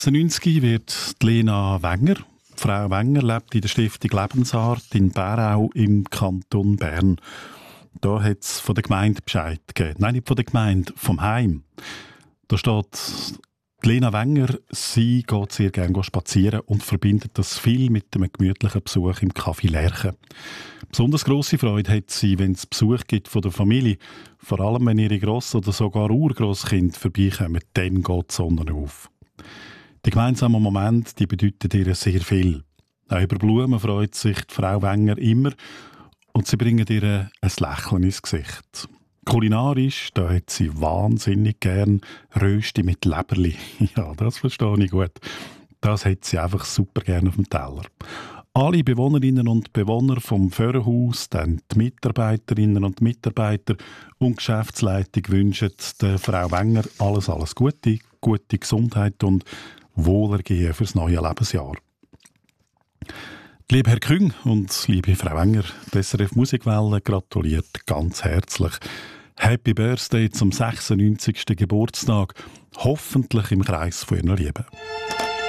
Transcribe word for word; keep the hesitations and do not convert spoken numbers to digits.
neunzig wird die Lena Wenger. Frau Wenger lebt in der Stiftung Lebensart in Bärau im Kanton Bern. Da hat es von der Gemeinde Bescheid gegeben. Nein, nicht von der Gemeinde, vom Heim. Da steht, die Lena Wenger, sie geht sehr gerne spazieren und verbindet das viel mit einem gemütlichen Besuch im Café Lerche. Besonders grosse Freude hat sie, wenn es Besuch gibt von der Familie. Vor allem, wenn ihre Gross- oder sogar Urgrosskinder vorbeikommen, dann geht die Sonne auf. Die gemeinsamen Momente, die bedeuten ihr sehr viel. Auch über Blumen freut sich die Frau Wenger immer und sie bringen ihr ein Lächeln ins Gesicht. Kulinarisch, da hat sie wahnsinnig gern Rösti mit Leberli. Ja, das verstehe ich gut. Das hat sie einfach super gern auf dem Teller. Alle Bewohnerinnen und Bewohner vom Föhrenhaus, dann die Mitarbeiterinnen und Mitarbeiter und die Geschäftsleitung wünschen der Frau Wenger alles, alles Gute, gute Gesundheit und Wohlergehen fürs neue Lebensjahr. Lieber Herr Küng und liebe Frau Wenger, die S R F Musikwelle gratuliert ganz herzlich. Happy Birthday zum sechsundneunzigsten Geburtstag, hoffentlich im Kreis von Ihren Lieben.